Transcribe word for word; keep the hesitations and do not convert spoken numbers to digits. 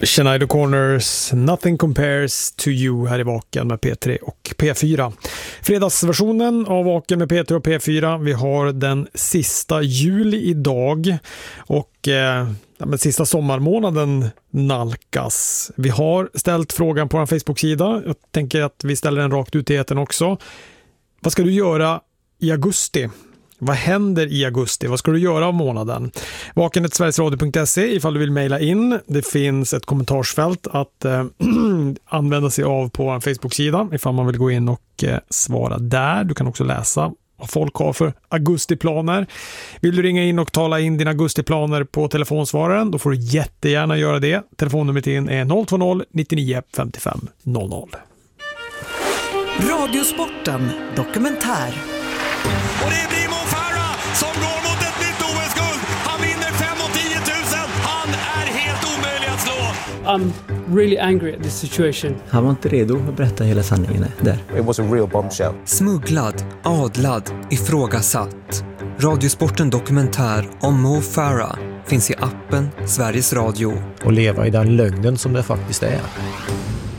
Schneider Corners, Nothing Compares to You här i Vaken med P tre och P fyra. Fredagsversionen av Vaken med P tre och P fyra. Vi har den sista juli idag och eh, ja, men sista sommarmånaden nalkas. Vi har ställt frågan på vår Facebook-sida. Jag tänker att vi ställer den rakt ut i etern också. Vad ska du göra i augusti? Vad händer i augusti? Vad ska du göra av månaden? vaken snabel-a sverigesradio punkt se ifall du vill mejla in. Det finns ett kommentarsfält att eh, använda sig av på en Facebook-sida ifall man vill gå in och eh, svara där. Du kan också läsa vad folk har för augustiplaner. Vill du ringa in och tala in dina augustiplaner på telefonsvararen, då får du jättegärna göra det. Telefonnumret in är noll två noll nittionio femtiofem noll noll. Radiosporten dokumentär. Och det blir Mo Farah som går mot ett nytt O S-guld. Han vinner fem och tio tusen. Han är helt omöjlig att slå. I'm really angry at this situation. Han var inte redo att berätta hela sanningen där. It was a real bombshell. Smugglad, adlad, ifrågasatt. Radiosporten dokumentär om Mo Farah finns i appen Sveriges Radio. Och leva i den lögnen som det faktiskt är.